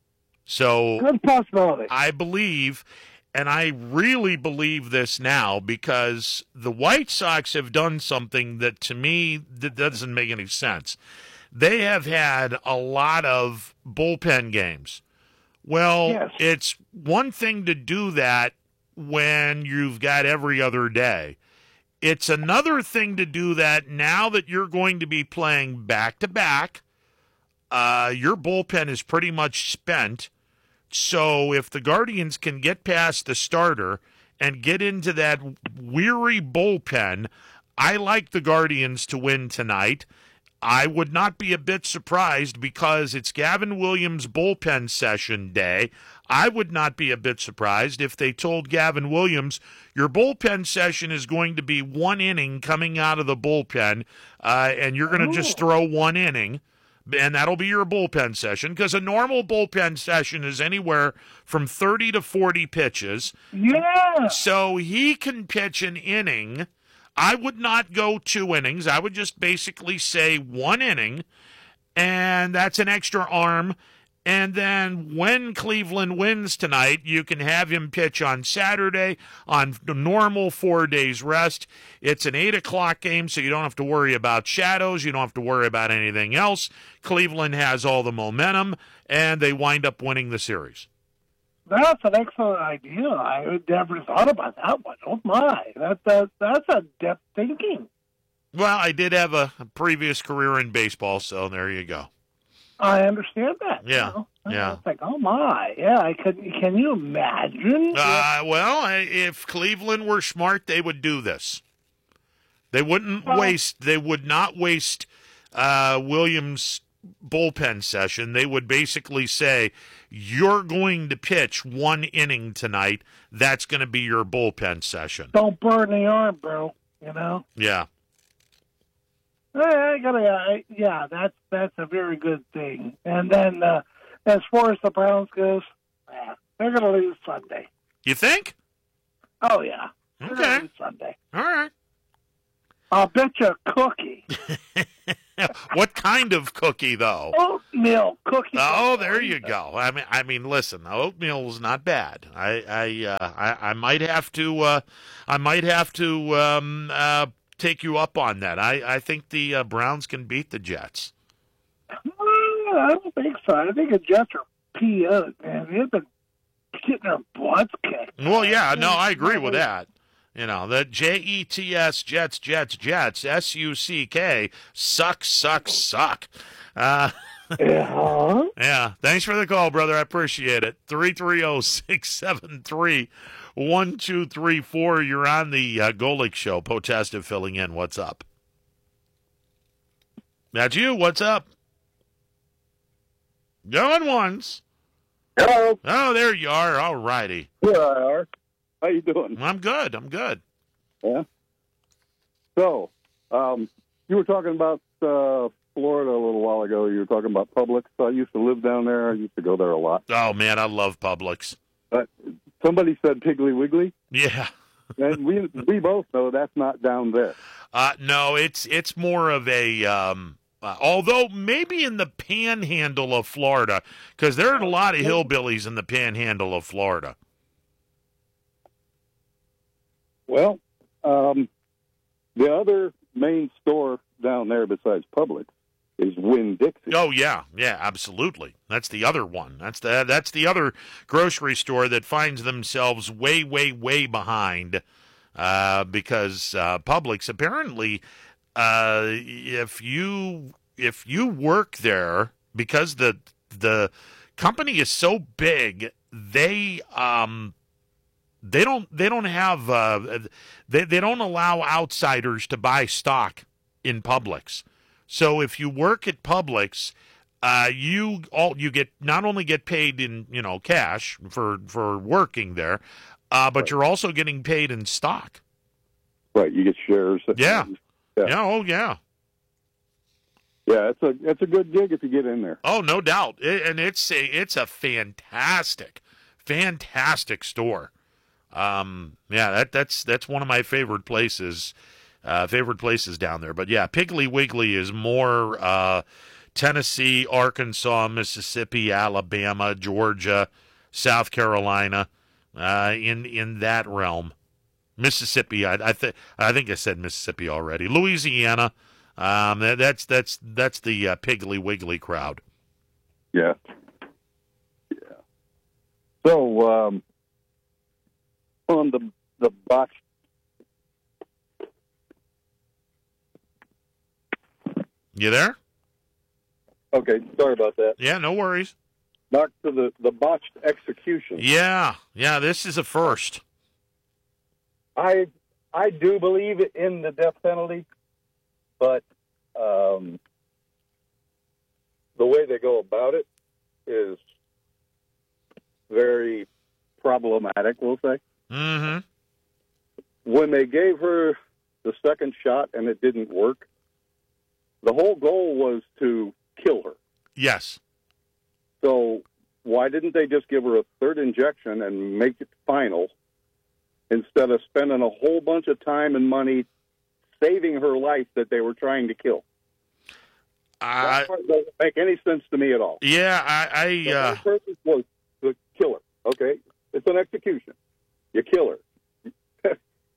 So good possibility. I believe, and I really believe this now, because the White Sox have done something that to me that doesn't make any sense. They have had a lot of bullpen games. Well, yes. It's one thing to do that when you've got every other day. It's another thing to do that now that you're going to be playing back-to-back. Uh, your bullpen is pretty much spent. So if the Guardians can get past the starter and get into that weary bullpen, I like the Guardians to win tonight. I would not be a bit surprised because it's Gavin Williams' bullpen session day. I would not be a bit surprised if they told Gavin Williams, your bullpen session is going to be one inning coming out of the bullpen, uh, and you're going to just throw one inning, and that'll be your bullpen session, because a normal bullpen session is anywhere from thirty to forty pitches. Yeah. So he can pitch an inning. I would not go two innings. I would just basically say one inning, and that's an extra arm. And then when Cleveland wins tonight, you can have him pitch on Saturday on the normal four days rest. It's an eight o'clock game, so you don't have to worry about shadows. You don't have to worry about anything else. Cleveland has all the momentum, and they wind up winning the series. That's an excellent idea. I never thought about that one. Oh, my. That, that, that's a depth thinking. Well, I did have a, a previous career in baseball, so there you go. I understand that. Yeah, you know? yeah. It's like, oh, my. Yeah, I could. Can you imagine? Uh, well, if Cleveland were smart, they would do this. They wouldn't well, waste. They would not waste uh, Williams' bullpen session, they would basically say, you're going to pitch one inning tonight. That's going to be your bullpen session. Don't burn the arm, bro. You know? Yeah. I gotta, I, yeah, that's that's a very good thing. And then uh, as far as the Browns goes, eh, they're going to lose Sunday. You think? Oh, yeah. They're Okay. gonna lose Sunday. All right. I'll bet you a cookie. What kind of cookie, though? Oatmeal cookie. Oh, there you go. I mean, I mean, listen, oatmeal is not bad. I, I, uh, I, I might have to, uh, I might have to um, uh, take you up on that. I, I think the uh, Browns can beat the Jets. Well, I don't think so. I think the Jets are P O'd, man. They've been getting their butts kicked. Well, yeah, no, I agree with that. You know, the J E T S, Jets, Jets, Jets, S U C K, suck, suck, suck. Uh, yeah. Yeah. Thanks for the call, brother. I appreciate it. three three zero, six seven three, one two three four. You're on the uh, Golick Show. Potesta filling in. What's up? That's you. What's up? Going once. Hello. Oh, there you are. All righty. Here I are. How you doing? I'm good. I'm good. Yeah. So, um, you were talking about uh, Florida a little while ago. You were talking about Publix. I used to live down there. I used to go there a lot. Oh, man, I love Publix. But somebody said Piggly Wiggly. Yeah. And we we both know that's not down there. Uh, no, it's it's more of a um, uh, although maybe in the panhandle of Florida, because there are a lot of hillbillies in the panhandle of Florida. Well, um, the other main store down there besides Publix is Winn-Dixie. Oh yeah, yeah, absolutely. That's the other one. That's the that's the other grocery store that finds themselves way, way, way behind uh, because uh, Publix apparently, uh, if you if you work there, because the the company is so big, they um. They don't. They don't have. Uh, they they don't allow outsiders to buy stock in Publix. So if you work at Publix, uh, you all you get not only get paid in you know cash for for working there, uh, but right. you're also getting paid in stock. Right. You get shares. Yeah. Yeah. yeah. Oh yeah. Yeah. It's a it's a good gig if you get in there. Oh, no doubt. It, and it's a it's a fantastic, fantastic store. Um, yeah, that, that's, that's one of my favorite places, uh, favorite places down there. But yeah, Piggly Wiggly is more, uh, Tennessee, Arkansas, Mississippi, Alabama, Georgia, South Carolina, uh, in, in that realm. Mississippi, I, I think, I think I said Mississippi already. Louisiana, um, that, that's, that's, that's the, uh, Piggly Wiggly crowd. Yeah. Yeah. So, um, on the the botched. You there? Okay, sorry about that. Yeah, no worries. Back to the, the botched execution. Yeah, yeah, this is a first. I I do believe in the death penalty, but um, the way they go about it is very problematic, we'll say. Mm-hmm. When they gave her the second shot and it didn't work, the whole goal was to kill her. Yes. So why didn't they just give her a third injection and make it final instead of spending a whole bunch of time and money saving her life that they were trying to kill? Uh, that part doesn't make any sense to me at all. Yeah, I... I the uh... whole purpose was to kill her, okay? It's an execution. You kill her.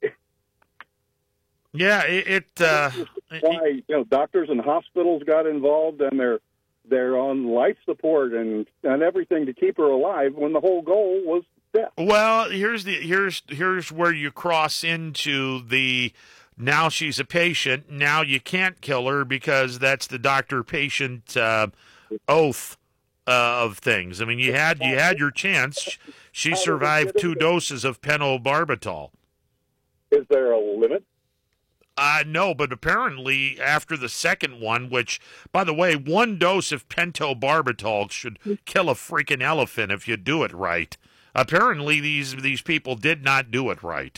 yeah, it... it uh... why, you know, doctors and hospitals got involved, and they're they're on life support and, and everything to keep her alive when the whole goal was death. Well, here's the here's here's where you cross into the now she's a patient, now you can't kill her because that's the doctor-patient uh, oath uh, of things. I mean, you had you had your chance. She survived two doses of pentobarbital. Is there a limit? Uh, no, but apparently after the second one, which, by the way, one dose of pentobarbital should kill a freaking elephant if you do it right. Apparently these these people did not do it right.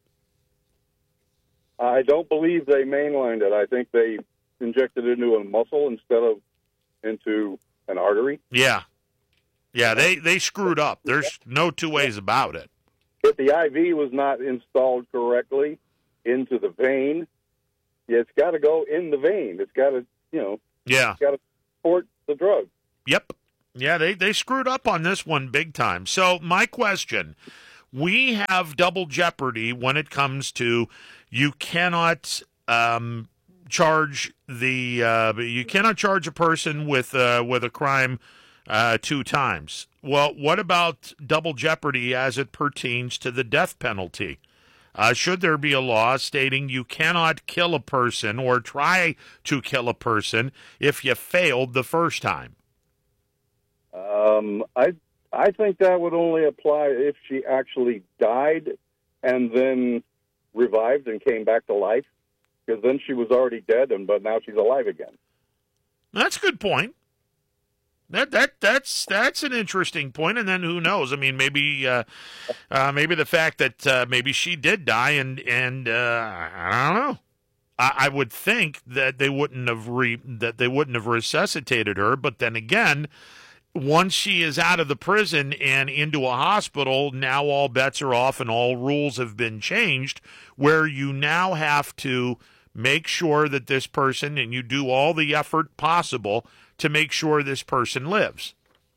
I don't believe they mainlined it. I think they injected it into a muscle instead of into an artery. Yeah. Yeah, they, they screwed up. There's no two ways about it. If the I V was not installed correctly into the vein, yeah, it's got to go in the vein. It's got to, you know, yeah, it's got to support the drug. Yep. Yeah, they, they screwed up on this one big time. So my question, we have double jeopardy when it comes to you cannot um, charge the uh, you cannot charge a person with uh, with a crime uh, two times. Well, what about double jeopardy as it pertains to the death penalty? Uh, should there be a law stating you cannot kill a person or try to kill a person if you failed the first time? Um, I I think that would only apply if she actually died and then revived and came back to life, because then she was already dead, and but now she's alive again. That's a good point. That that that's that's an interesting point. And then who knows? I mean, maybe uh, uh, maybe the fact that uh, maybe she did die, and and uh, I don't know. I, I would think that they wouldn't have re that they wouldn't have resuscitated her. But then again, once she is out of the prison and into a hospital, now all bets are off and all rules have been changed, where you now have to make sure that this person, and you do all the effort possible to make sure this person lives.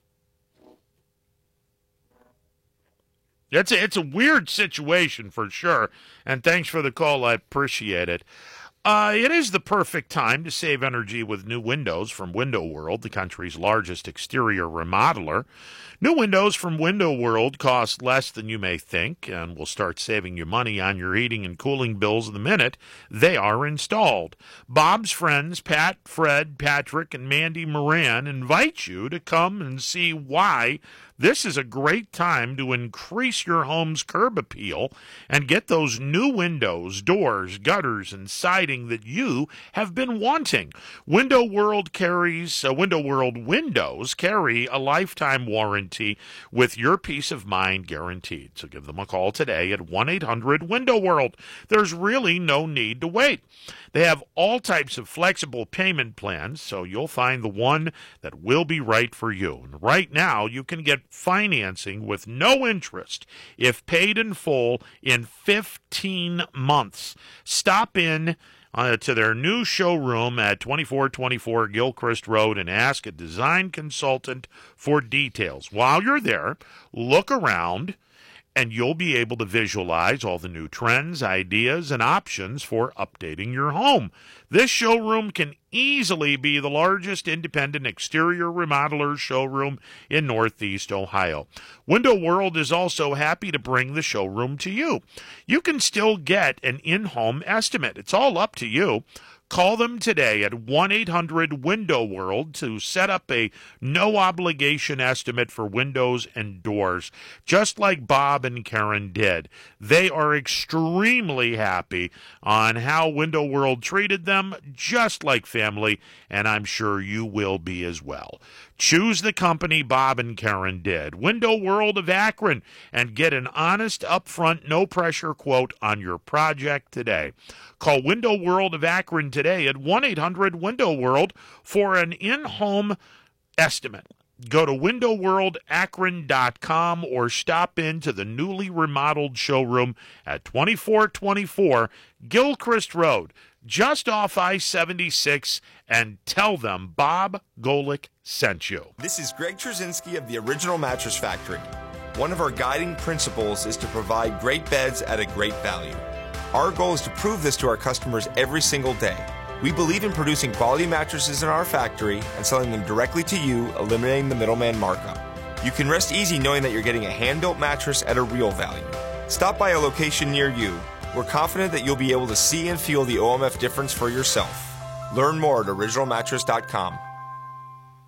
It's a, it's a weird situation for sure, and thanks for the call. I appreciate it. Uh, it is the perfect time to save energy with new windows from Window World, the country's largest exterior remodeler. New windows from Window World cost less than you may think and will start saving you money on your heating and cooling bills the minute they are installed. Bob's friends, Pat, Fred, Patrick, and Mandy Moran, invite you to come and see why this is a great time to increase your home's curb appeal and get those new windows, doors, gutters, and siding that you have been wanting. Window World carries, uh, Window World windows carry a lifetime warranty with your peace of mind guaranteed. So give them a call today at one eight hundred window world. There's really no need to wait. They have all types of flexible payment plans, so you'll find the one that will be right for you. And right now, you can get financing with no interest if paid in full in fifteen months. Stop in uh, to their new showroom at twenty-four twenty-four Gilchrist Road and ask a design consultant for details. While you're there, look around, and you'll be able to visualize all the new trends, ideas, and options for updating your home. This showroom can easily be the largest independent exterior remodeler showroom in Northeast Ohio. Window World is also happy to bring the showroom to you. You can still get an in-home estimate. It's all up to you. Call them today at one eight hundred window world to set up a no-obligation estimate for windows and doors, just like Bob and Karen did. They are extremely happy on how Window World treated them, just like family, and I'm sure you will be as well. Choose the company Bob and Karen did, Window World of Akron, and get an honest, upfront, no-pressure quote on your project today. Call Window World of Akron today at one eight hundred window world for an in-home estimate. Go to window world akron dot com or stop into the newly remodeled showroom at twenty-four twenty-four Gilchrist Road, just off I seventy-six, and tell them Bob Golick sent you. This is Greg Trzynski of the Original Mattress Factory. One of our guiding principles is to provide great beds at a great value. Our goal is to prove this to our customers every single day. We believe in producing quality mattresses in our factory and selling them directly to you, eliminating the middleman markup. You can rest easy knowing that you're getting a hand-built mattress at a real value. Stop by a location near you. We're confident that you'll be able to see and feel the O M F difference for yourself. Learn more at original mattress dot com.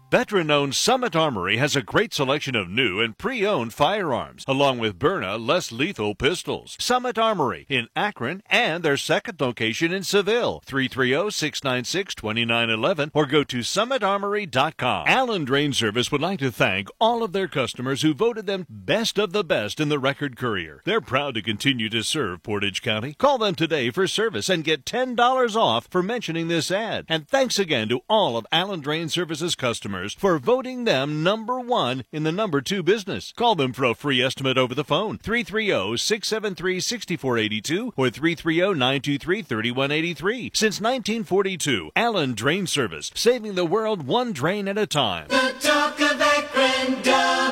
Veteran-owned Summit Armory has a great selection of new and pre-owned firearms, along with Byrna less lethal pistols. Summit Armory in Akron and their second location in Seville, three three zero, six nine six, two nine one one, or go to summit armory dot com. Allen Drain Service would like to thank all of their customers who voted them best of the best in the Record Courier. They're proud to continue to serve Portage County. Call them today for service and get ten dollars off for mentioning this ad. And thanks again to all of Allen Drain Service's customers for voting them number one in the number two business. Call them for a free estimate over the phone, three three zero, six seven three, six four eight two or three three zero, nine two three, three one eight three. Since nineteen forty-two, Allen Drain Service, saving the world one drain at a time. The talk of Akron,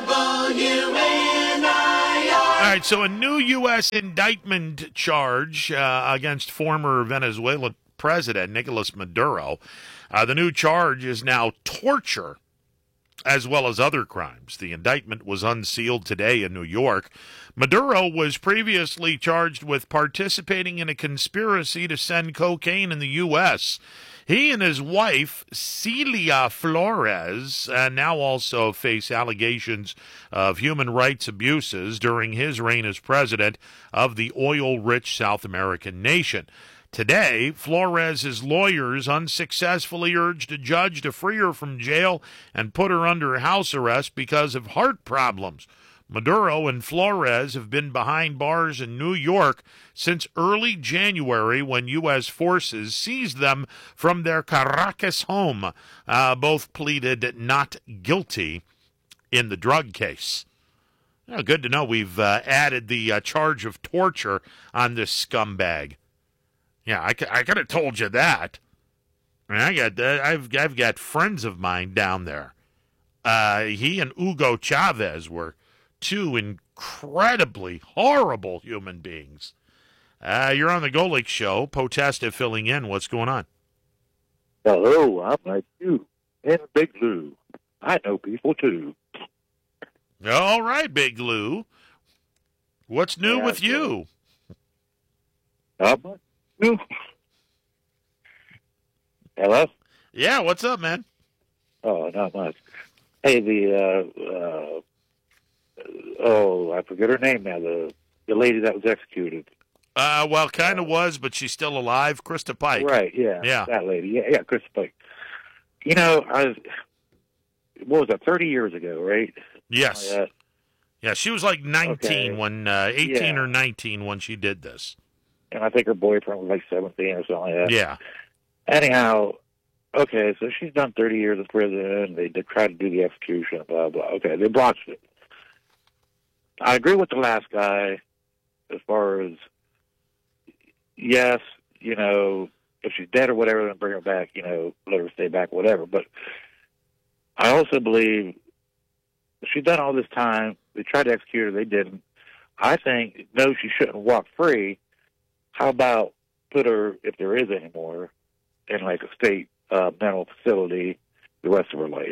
W N I R. All right, so a new U S indictment charge uh, against former Venezuela President Nicolas Maduro. Uh, the new charge is now torture, as well as other crimes. The indictment was unsealed today in New York. Maduro was previously charged with participating in a conspiracy to send cocaine in the U S He and his wife, Celia Flores, uh, now also face allegations of human rights abuses during his reign as president of the oil-rich South American nation. Today, Flores' lawyers unsuccessfully urged a judge to free her from jail and put her under house arrest because of heart problems. Maduro and Flores have been behind bars in New York since early January when U S forces seized them from their Caracas home. Uh, both pleaded not guilty in the drug case. Well, good to know we've uh, added the uh, charge of torture on this scumbag. Yeah, I, I could have told you that. I mean, I got uh, I've I've got friends of mine down there. Uh, he and Hugo Chavez were two incredibly horrible human beings. Uh, you're on the Golick Show. Potesta filling in. What's going on? Hello, I'm like you and Big Lou. I know people too. All right, Big Lou. What's new Yeah, with you? Um, new. Hello? Yeah, what's up, man? Oh, not much. Hey, the, uh, uh, oh, I forget her name now, the, the lady that was executed. Uh, well, kind of was, but she's still alive. Krista Pike. Right, yeah. Yeah. That lady. Yeah, yeah, Krista Pike. You know, I was, what was that, thirty years ago, right? Yes. Uh, Yeah, she was like nineteen Okay. when, uh, eighteen Yeah. or nineteen when she did this. and I think her boyfriend was like seventeen or something like that. Yeah. Anyhow, okay, so she's done thirty years of prison. They did try to do the execution, blah, blah. Okay, they botched it. I agree with the last guy as far as, yes, you know, if she's dead or whatever, then bring her back, you know, let her stay back, whatever. But I also believe she's done all this time. They tried to execute her. They didn't. I think, no, she shouldn't walk free. How about put her, if there is any more, in like a state uh, mental facility the rest of her life?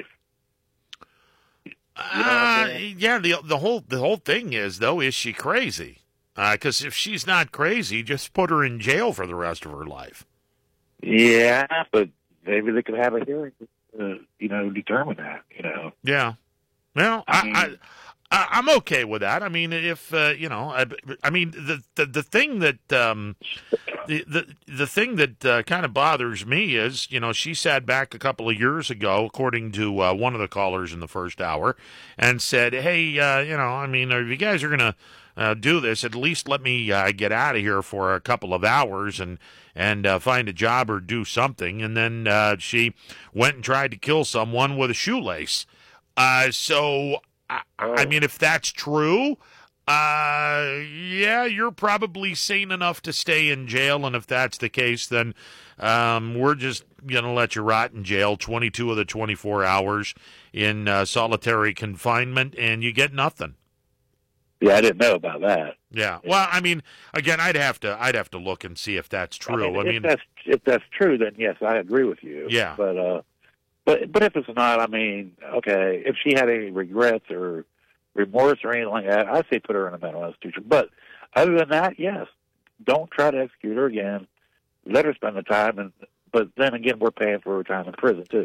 You know uh, yeah, the the whole the whole thing is, though, is she crazy? Because if she's not crazy, just put her in jail for the rest of her life. Yeah, but maybe they could have a hearing to, uh, you know, determine that, you know. Yeah. Well, I, I, I, I'm okay with that. I mean, if, uh, you know, I, I mean, the, the, the thing that, um, the, the, the thing that uh, kind of bothers me is, you know, she sat back a couple of years ago, according to uh, one of the callers in the first hour, and said, hey, uh, you know, I mean, if you guys are going to uh, do this, at least let me uh, get out of here for a couple of hours and, and uh, find a job or do something. And then uh, she went and tried to kill someone with a shoelace. Uh, so, I, I mean, if that's true, uh, yeah, you're probably sane enough to stay in jail. And if that's the case, then um, we're just going to let you rot in jail twenty-two of the twenty-four hours in uh, solitary confinement, and you get nothing. Yeah, I didn't know about that. Yeah. Well, I mean, again, I'd have to, I'd have to look and see if that's true. I I mean, mean, if that's if that's true, then yes, I agree with you. Yeah. But uh, but but if it's not, I mean, okay, if she had any regrets or remorse or anything like that, I'd say put her in a mental institution. But other than that, yes, don't try to execute her again. Let her spend the time, and but then again, we're paying for her time in prison too.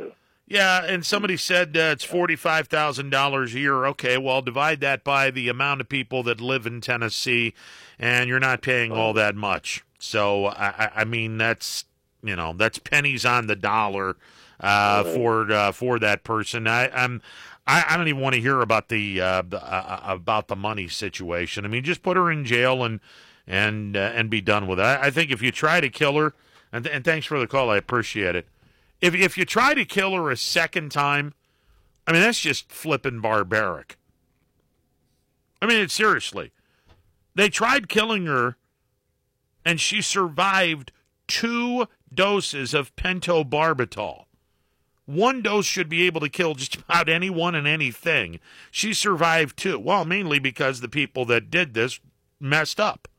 Yeah, and somebody said uh, it's forty-five thousand dollars a year. Okay, well, divide that by the amount of people that live in Tennessee, and you're not paying all that much. So, I, I mean, that's, you know, that's pennies on the dollar uh, for uh, for that person. I, I'm, I, I don't even want to hear about the, uh, the uh, about the money situation. I mean, just put her in jail and and uh, and be done with it. I, I think if you try to kill her, and, and thanks for the call, I appreciate it. If if you try to kill her a second time, I mean, that's just flippin' barbaric. I mean, it's seriously. They tried killing her, and she survived two doses of pentobarbital. One dose should be able to kill just about anyone and anything. She survived two. Well, mainly because the people that did this messed up.